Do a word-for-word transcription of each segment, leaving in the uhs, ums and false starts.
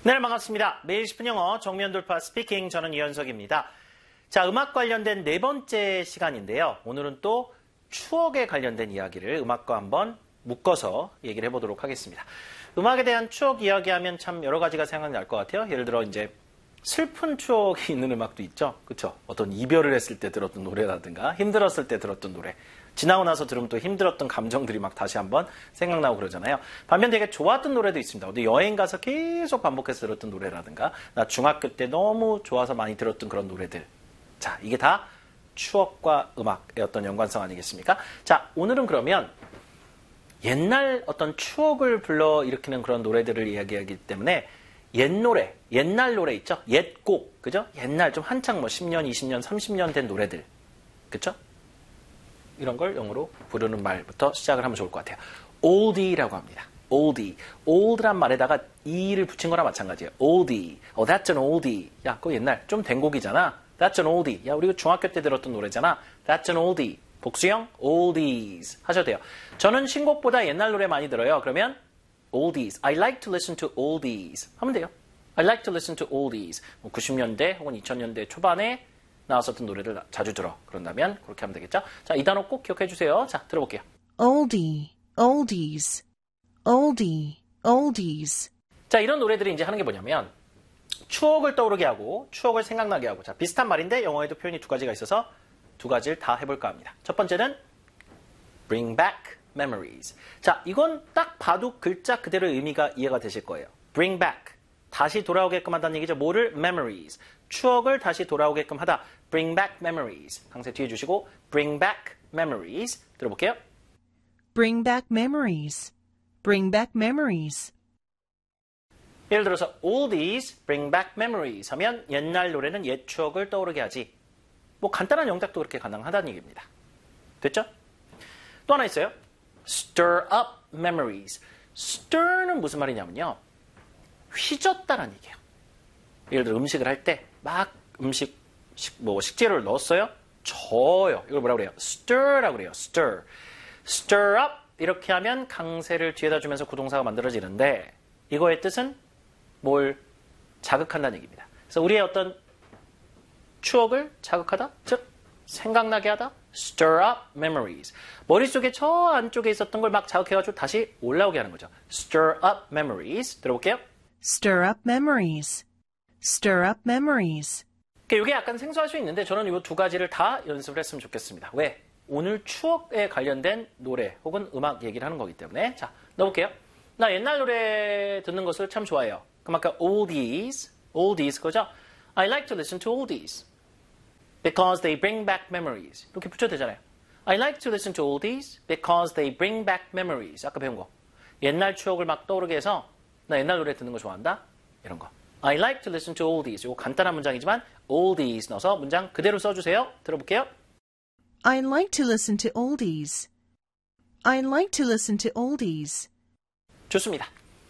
네, 반갑습니다. 매일 십 분 영어 정면 돌파 스피킹, 저는 이현석입니다. 자, 음악 관련된 네 번째 시간인데요. 오늘은 또 추억에 관련된 이야기를 음악과 한번 묶어서 얘기를 해보도록 하겠습니다. 음악에 대한 추억 이야기하면 참 여러 가지가 생각날 것 같아요. 예를 들어 이제 슬픈 추억이 있는 음악도 있죠. 그렇죠? 어떤 이별을 했을 때 들었던 노래라든가 힘들었을 때 들었던 노래. 지나고 나서 들으면 또 힘들었던 감정들이 막 다시 한번 생각나고 그러잖아요. 반면 되게 좋았던 노래도 있습니다. 어디 여행 가서 계속 반복해서 들었던 노래라든가 나 중학교 때 너무 좋아서 많이 들었던 그런 노래들. 자, 이게 다 추억과 음악의 어떤 연관성 아니겠습니까? 자, 오늘은 그러면 옛날 어떤 추억을 불러일으키는 그런 노래들을 이야기하기 때문에 옛 노래, 옛날 노래 있죠? 옛 곡, 그죠? 옛날 좀 한창 뭐 십 년, 이십 년, 삼십 년 된 노래들. 그쵸? 이런 걸 영어로 부르는 말부터 시작을 하면 좋을 것 같아요. oldie라고 합니다. oldie. old란 말에다가 e를 붙인 거나 마찬가지예요. oldie. Oh, that's an oldie. 야, 그거 옛날 좀 된 곡이잖아. That's an oldie. 야, 우리 중학교 때 들었던 노래잖아. That's an oldie. 복수형 oldies 하셔도 돼요. 저는 신곡보다 옛날 노래 많이 들어요. 그러면 oldies. I like to listen to oldies 하면 돼요. I like to listen to oldies. 뭐 구십 년대 혹은 이천 년대 초반에 나왔었던 노래를 자주 들어. 그런다면 그렇게 하면 되겠죠? 자, 이 단어 꼭 기억해 주세요. 자, 들어볼게요. Oldie, oldies, oldie, oldies. 자, 이런 노래들이 이제 하는 게 뭐냐면 추억을 떠오르게 하고 추억을 생각나게 하고, 자, 비슷한 말인데 영어에도 표현이 두 가지가 있어서 두 가지를 다 해볼까 합니다. 첫 번째는 bring back memories. 자, 이건 딱 봐도 글자 그대로 의미가 이해가 되실 거예요. bring back. 다시 돌아오게끔 한다는 얘기죠. 뭐를? memories. 추억을 다시 돌아오게끔 하다. bring back memories. 강세 뒤에 주시고 bring back memories. 들어볼게요. Bring back memories. Bring back memories. 예를 들어서 oldies bring back memories 하면 옛날 노래는 옛 추억을 떠오르게 하지. 뭐 간단한 영작도 그렇게 가능하다는 얘기입니다. 됐죠? 또 하나 있어요. stir up memories. stir는 무슨 말이냐면요. 휘젓다라는 얘기예요. 예를 들어 음식을 할 때 막 음식 식, 뭐 식재료를 넣었어요. 저어요. 이걸 뭐라고 그래요? stir라고 그래요. stir. stir up 이렇게 하면 강세를 뒤에다 주면서 구동사가 만들어지는데 이거의 뜻은 뭘 자극한다는 얘기입니다. 그래서 우리의 어떤 추억을 자극하다, 즉 생각나게 하다. stir up memories. 머릿속에 저 안쪽에 있었던 걸 막 자극해가지고 다시 올라오게 하는 거죠. stir up memories. 들어볼게요. Stir up memories. Stir up memories. 이게 약간 생소할 수 있는데 저는 이 두 가지를 다 연습을 했으면 좋겠습니다. 왜? 오늘 추억에 관련된 노래 혹은 음악 얘기를 하는 거기 때문에. 자, 넣어볼게요. 나 옛날 노래 듣는 것을 참 좋아해요. 그럼 아까 oldies, oldies 그죠? I like to listen to oldies because they bring back memories. 이렇게 붙여도 되잖아요. I like to listen to oldies because they bring back memories. 아까 배운 거. 옛날 추억을 막 떠오르게 해서 나 옛날 노래 듣는 거 좋아한다? 이런 거. I like to listen to oldies. 이거 간단한 문장이지만 oldies 넣어서 문장 그대로 써주세요. 들어볼게요. I like to listen to oldies. I like to listen to oldies. 좋습니다.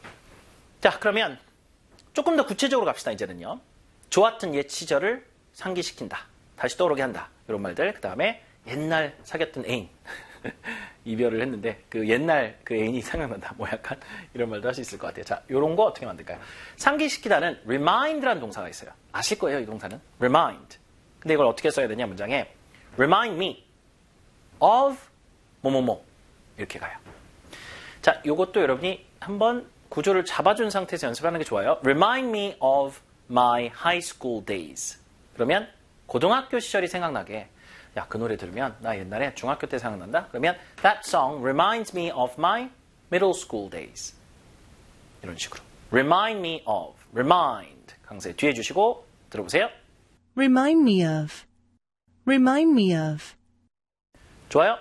자, 그러면 조금 더 구체적으로 갑시다. 이제는요. 좋았던 옛 시절을 상기시킨다. 다시 떠오르게 한다. 이런 말들. 그 다음에 옛날 사귀었던 애인. 이별을 했는데 그 옛날 그 애인이 생각난다. 뭐 약간 이런 말도 할 수 있을 것 같아요. 자, 이런 거 어떻게 만들까요? 상기시키다는 remind라는 동사가 있어요. 아실 거예요, 이 동사는. remind. 근데 이걸 어떻게 써야 되냐, 문장에. remind me of 뭐뭐뭐 이렇게 가요. 자, 요것도 여러분이 한번 구조를 잡아준 상태에서 연습하는 게 좋아요. remind me of my high school days. 그러면 고등학교 시절이 생각나게. 야, 그 노래 들으면 나 옛날에 중학교 때 생각난다. 그러면 that song reminds me of my middle school days. 이런 식으로. remind me of. remind. 강세 뒤에 주시고 들어보세요. Remind me of. Remind me of. 좋아요.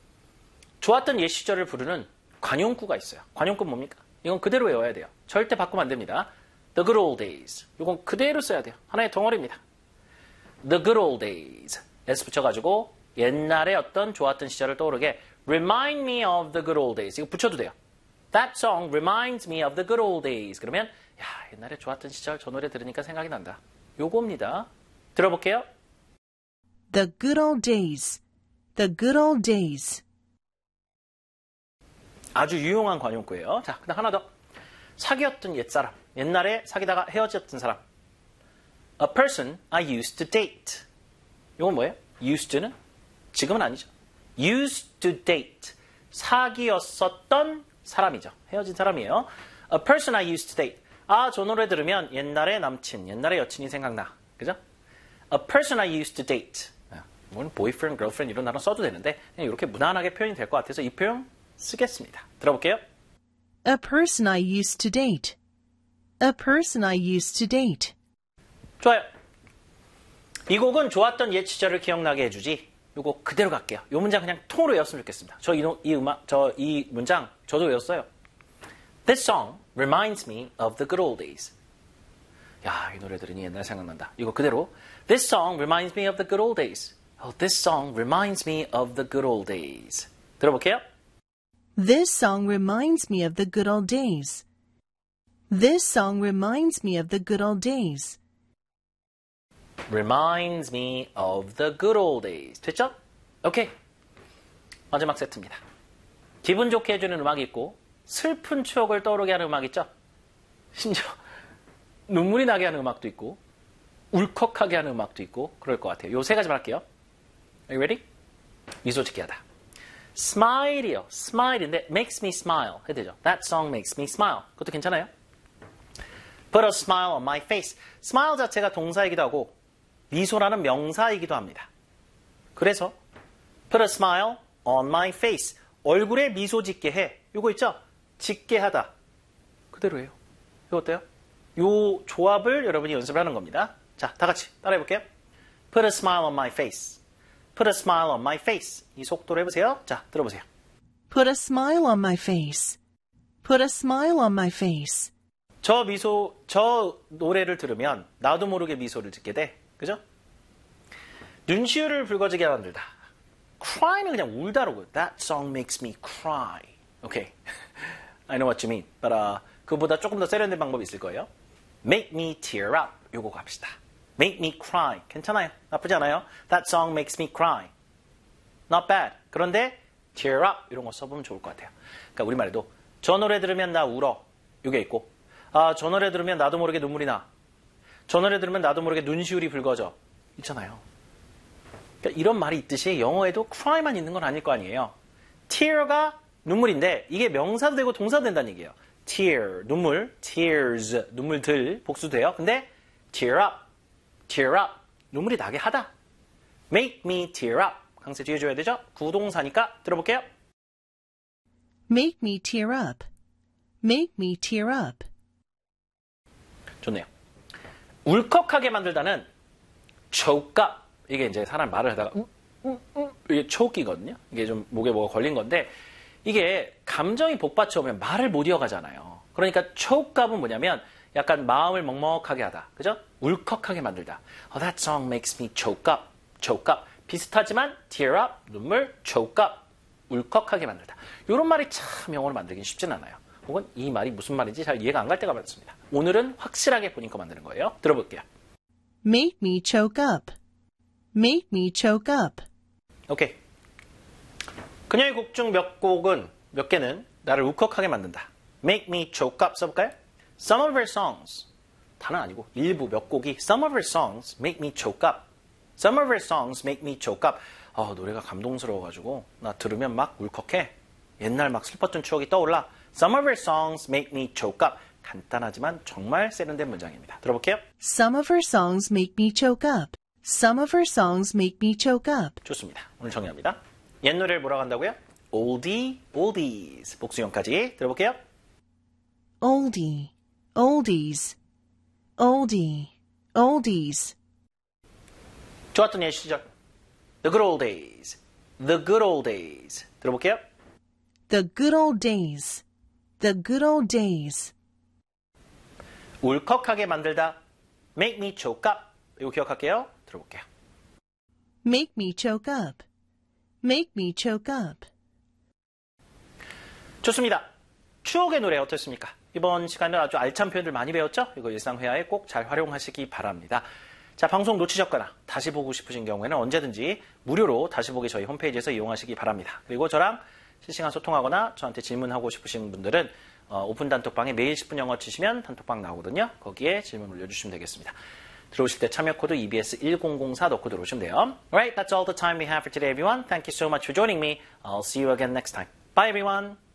좋았던 옛 시절을 부르는 관용구가 있어요. 관용구 뭡니까? 이건 그대로 외워야 돼요. 절대 바꾸면 안 됩니다. The good old days. 이건 그대로 써야 돼요. 하나의 덩어리입니다. The good old days. S 붙여가지고 옛날에 어떤 좋았던 시절을 떠오르게 remind me of the good old days. 이거 붙여도 돼요. That song reminds me of the good old days. 그러면 야, 옛날에 좋았던 시절 저 노래 들으니까 생각이 난다. 요겁니다. 들어볼게요. The good old days. The good old days. 아주 유용한 관용구예요. 자, 그다음 하나 더. 사귀었던 옛사람. 옛날에 사귀다가 헤어졌던 사람. A person I used to date. 이건 뭐예요? used는? 지금은 아니죠. used to date. 사귀었었던 사람이죠. 헤어진 사람이에요. A person I used to date. 아, 저 노래 들으면 옛날에 남친, 옛날에 여친이 생각나. 그죠? A person I used to date. 뭐 boyfriend, girlfriend 이런 단어 써도 되는데 그냥 이렇게 무난하게 표현이 될 것 같아서 이 표현 쓰겠습니다. 들어볼게요. A person I used to date. A person I used to date. 좋아요. 이 곡은 좋았던 옛 시절을 기억나게 해주지. 이거 그대로 갈게요. 이 문장 그냥 통으로 외웠으면 좋겠습니다. 저 이 이 음악, 저 이 문장 저도 외웠어요. This song reminds me of the good old days. 야, 이 노래 들으니 옛날 생각난다. 이거 그대로. This song reminds me of the good old days. Oh, this song reminds me of the good old days. 들어볼게요. This song reminds me of the good old days. This song reminds me of the good old days. Reminds me of the good old days. 됐죠? 오케이. 마지막 세트입니다. 기분 좋게 해주는 음악이 있고 슬픈 추억을 떠오르게 하는 음악 있죠? 심지어 눈물이 나게 하는 음악도 있고 울컥하게 하는 음악도 있고 그럴 것 같아요. 요 세 가지만 할게요. Are you ready? 미소 짓게 하다. Smile이요. Smile인데 makes me smile 해야 되죠. That song makes me smile. 그것도 괜찮아요. Put a smile on my face. Smile 자체가 동사이기도 하고 미소라는 명사이기도 합니다. 그래서 Put a smile on my face. 얼굴에 미소 짓게 해. 요거 있죠? 짓게 하다. 그대로예요. 이거 어때요? 요 조합을 여러분이 연습을 하는 겁니다. 자, 다 같이 따라해볼게요. Put a smile on my face. Put a smile on my face. 이 속도로 해보세요. 자, 들어보세요. Put a smile on my face. Put a smile on my face. 저 미소, 저 노래를 들으면 나도 모르게 미소를 짓게 돼. 그죠? 눈시울을 붉어지게 만들다. Cry는 그냥 울다라고요. That song makes me cry. Okay. I know what you mean. But uh, 그보다 조금 더 세련된 방법이 있을 거예요. Make me tear up. 요거 갑시다. Make me cry. 괜찮아요. 나쁘지 않아요. That song makes me cry. Not bad. 그런데 tear up 이런 거 써보면 좋을 것 같아요. 그러니까 우리말에도 저 노래 들으면 나 울어. 요게 있고 아, 저 노래 들으면 나도 모르게 눈물이 나. 저 노래 들으면 나도 모르게 눈시울이 붉어져. 있잖아요. 그러니까 이런 말이 있듯이 영어에도 cry만 있는 건 아닐 거 아니에요. tear가 눈물인데 이게 명사도 되고 동사도 된다는 얘기예요. tear, 눈물, tears, 눈물들 복수돼요. 근데 tear up, tear up, 눈물이 나게 하다. make me tear up. 강세 뒤에 줘야 되죠? 구동사니까 들어볼게요. Make me tear up. Make me tear up. 좋네요. 울컥하게 만들다는 choke up. 이게 이제 사람 말을 하다가 음, 음, 음, 이게 choke이거든요. 이게 좀 목에 뭐가 걸린 건데 이게 감정이 복받쳐 오면 말을 못 이어가잖아요. 그러니까 choke up은 뭐냐면 약간 마음을 먹먹하게 하다. 그죠? 울컥하게 만들다. Oh, that song makes me choke up. choke up. 비슷하지만 tear up, 눈물, choke up. 울컥하게 만들다. 이런 말이 참 영어로 만들긴 쉽진 않아요. 혹은 이 말이 무슨 말인지 잘 이해가 안 갈 때가 많습니다. 오늘은 확실하게 본인 거 만드는 거예요. 들어볼게요. Make me choke up. Make me choke up. 오케이. 그녀의 곡 중 몇 곡은, 몇 개는 나를 울컥하게 만든다. Make me choke up 써볼까요? Some of her songs. 다는 아니고 일부 몇 곡이 Some of her songs make me choke up. Some of her songs make me choke up. 아, 노래가 감동스러워가지고 나 들으면 막 울컥해. 옛날 막 슬펐던 추억이 떠올라. Some of her songs make me choke up. 간단하지만 정말 세련된 문장입니다. 들어볼게요. Some of her songs make me choke up. Some of her songs make me choke up. 좋습니다. 오늘 정리합니다. 옛 노래를 뭐라고 한다고요? Oldie, oldies. 복수형까지 들어볼게요. Oldie, oldies, oldie, oldies. 좋았던 옛 시절. The good old days. The good old days. 들어볼게요. The good old days. The good old days. 울컥하게 만들다. Make me choke up. 이거 기억할게요. 들어볼게요. Make me choke up. Make me choke up. 좋습니다. 추억의 노래 어떻습니까? 이번 시간에 아주 알찬 표현들 많이 배웠죠? 이거 일상회화에 꼭 잘 활용하시기 바랍니다. 자, 방송 놓치셨거나 다시 보고 싶으신 경우에는 언제든지 무료로 다시 보기 저희 홈페이지에서 이용하시기 바랍니다. 그리고 저랑 실시간 소통하거나 저한테 질문하고 싶으신 분들은 어, 오픈 단톡방에 매일 십 분 영어 치시면 단톡방 나오거든요. 거기에 질문 올려주시면 되겠습니다. 들어오실 때 참여 코드 이비에스 일공공사 넣고 들어오시면 돼요. Alright, that's all the time we have for today, everyone. Thank you so much for joining me. I'll see you again next time. Bye, everyone.